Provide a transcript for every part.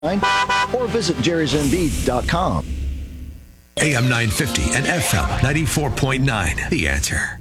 or visit jerrysmb.com. AM 950 and FM 94.9. The Answer.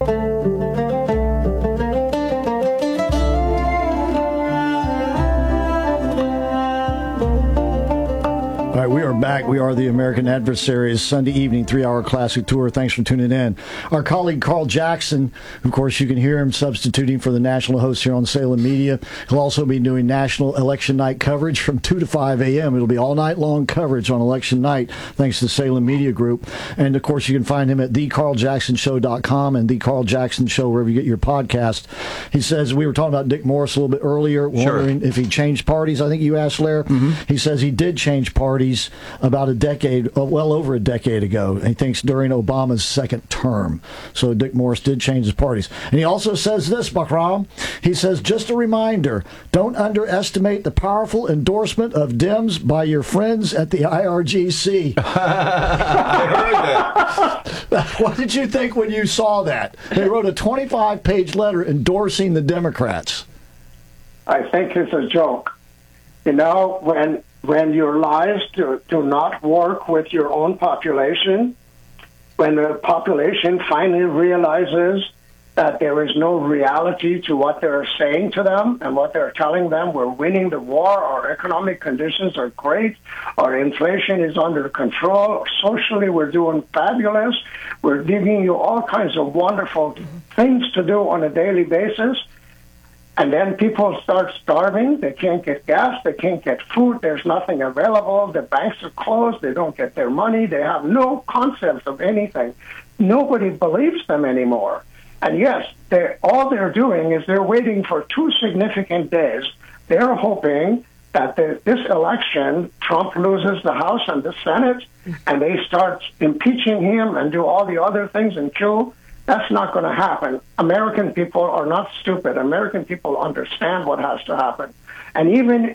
All right, we are back. We are the American Adversaries, Sunday evening, 3-hour classic tour. Thanks for tuning in. Our colleague Carl Jackson, of course, you can hear him substituting for the national host here on Salem Media. He'll also be doing national election night coverage from 2 to 5 a.m. It'll be all night long coverage on election night, thanks to Salem Media Group. And, of course, you can find him at thecarljacksonshow.com and The Carl Jackson Show, wherever you get your podcast. He says, we were talking about Dick Morris a little bit earlier, wondering if he changed parties. I think you asked, Lair. He says he did change parties about a decade, well over a decade ago. He thinks during Obama's second term. So Dick Morris did change his parties. And he also says this, Bakram. He says, just a reminder, don't underestimate the powerful endorsement of Dems by your friends at the IRGC. I heard that. What did you think when you saw that? They wrote a 25-page letter endorsing the Democrats. I think it's a joke. You know, when your lies do not work with your own population, when the population finally realizes that there is no reality to what they're saying to them and what they're telling them, we're winning the war, our economic conditions are great, our inflation is under control, socially we're doing fabulous, we're giving you all kinds of wonderful things to do on a daily basis. And then people start starving. They can't get gas. They can't get food. There's nothing available. The banks are closed. They don't get their money. They have no concept of anything. Nobody believes them anymore. And yes, all they're doing is they're waiting for 2 significant days. They're hoping that this election, Trump loses the House and the Senate, and they start impeaching him and do all the other things and kill. That's not going to happen. American people are not stupid. American people understand what has to happen. And even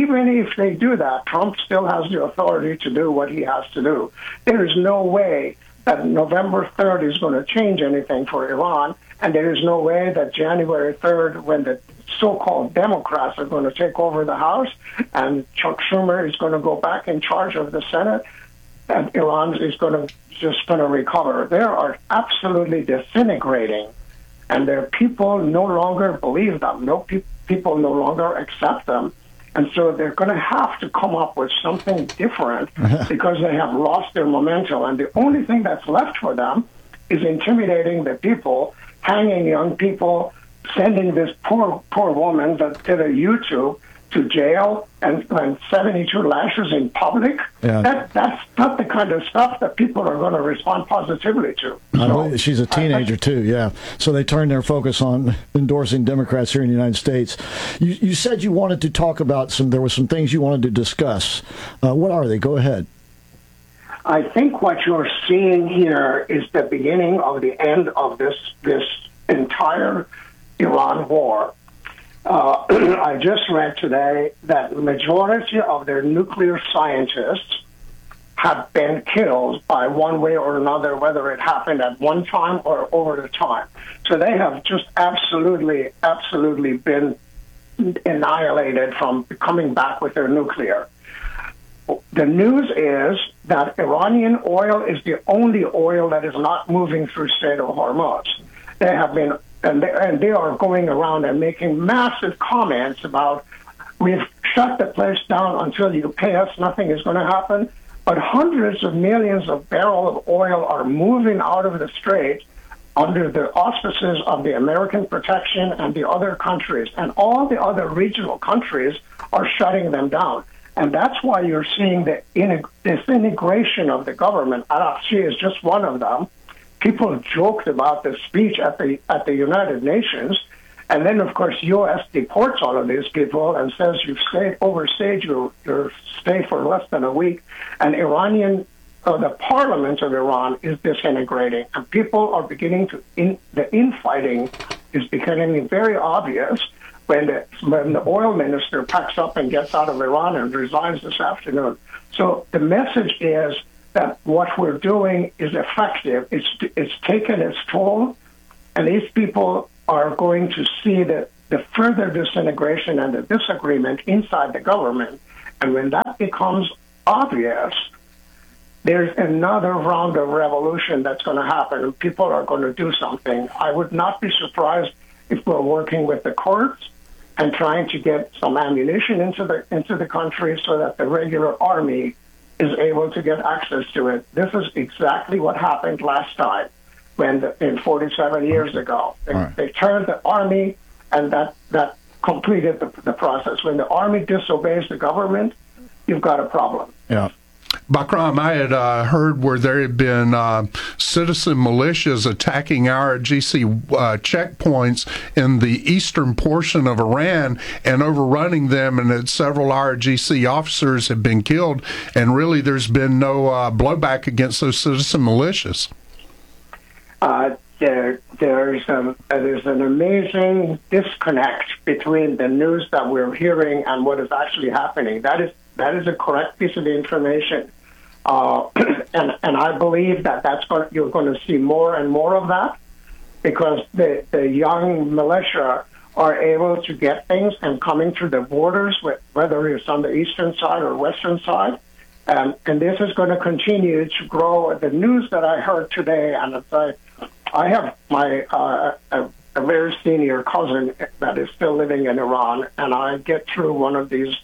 if they do that, Trump still has the authority to do what he has to do. There is no way that November 3rd is going to change anything for Iran, and there is no way that January 3rd, when the so-called Democrats are going to take over the House and Chuck Schumer is going to go back in charge of the Senate, that Iran is just going to recover. They are absolutely disintegrating, and their people no longer believe them. People no longer accept them. And so they're going to have to come up with something different because they have lost their momentum. And the only thing that's left for them is intimidating the people, hanging young people, sending this poor woman that did a YouTube to jail and 72 lashes in public. Yeah. That's not the kind of stuff that people are going to respond positively to. So, she's a teenager too, yeah. So they turned their focus on endorsing Democrats here in the United States. You said you wanted to talk about there were some things you wanted to discuss. What are they? Go ahead. I think what you're seeing here is the beginning of the end of this entire Iran war. I just read today that the majority of their nuclear scientists have been killed by one way or another, whether it happened at one time or over the time. So they have just absolutely been annihilated from coming back with their nuclear. The news is that Iranian oil is the only oil that is not moving through Strait of Hormuz. They have been and they are going around and making massive comments about, we've shut the place down until you pay us, nothing is going to happen. But hundreds of millions of barrels of oil are moving out of the strait under the auspices of the American protection and the other countries. And all the other regional countries are shutting them down. And that's why you're seeing the disintegration of the government. Araghchi is just one of them. People joked about the speech at the United Nations, and then, of course, U.S. deports all of these people and says you've overstayed your stay for less than a week, and the parliament of Iran is disintegrating, and people are beginning the infighting is becoming very obvious when the oil minister packs up and gets out of Iran and resigns this afternoon. So the message is that what we're doing is effective. It's taken its toll, and these people are going to see the further disintegration and the disagreement inside the government And when that becomes obvious, there's another round of revolution that's going to happen, and people are going to do something. I would not be surprised if we're working with the courts and trying to get some ammunition into the country so that the regular army is able to get access to it. This is exactly what happened last time, in 47 years ago. They turned the army, and that completed the process. When the army disobeys the government, you've got a problem. Yeah. Bakram, I had heard where there had been citizen militias attacking IRGC checkpoints in the eastern portion of Iran and overrunning them, and that several IRGC officers have been killed, and really there's been no blowback against those citizen militias. There's an amazing disconnect between the news that we're hearing and what is actually happening. That is a correct piece of information, and I believe you're going to see more and more of that, because the young militia are able to get things and coming through the borders, whether it's on the eastern side or western side, and this is going to continue to grow. The news that I heard today, and I have a very senior cousin that is still living in Iran, and I get through one of these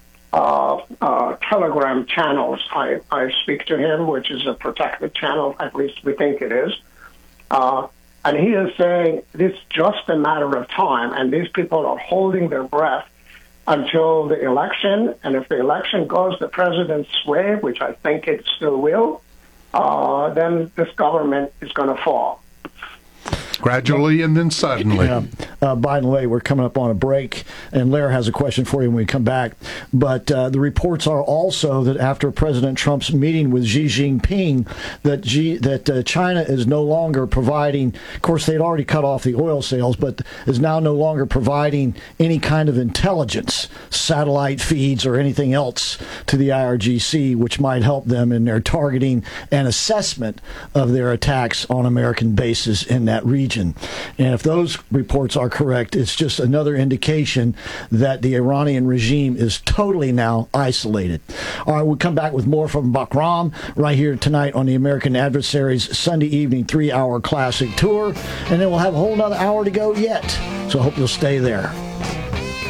Telegram channels. I speak to him, which is a protected channel, at least we think it is. And he is saying it's just a matter of time, and these people are holding their breath until the election. And if the election goes the president's way, which I think it still will, then this government is going to fall. Gradually and then suddenly. By the way, we're coming up on a break, and Lara has a question for you when we come back. But the reports are also that after President Trump's meeting with Xi Jinping, that China is no longer providing, of course, they'd already cut off the oil sales, but is now no longer providing any kind of intelligence, satellite feeds or anything else to the IRGC, which might help them in their targeting and assessment of their attacks on American bases in that region. And if those reports are correct, it's just another indication that the Iranian regime is totally now isolated. All right, we'll come back with more from Bakram right here tonight on the American Adversaries Sunday evening 3-hour classic tour. And then we'll have a whole nother hour to go yet. So I hope you'll stay there.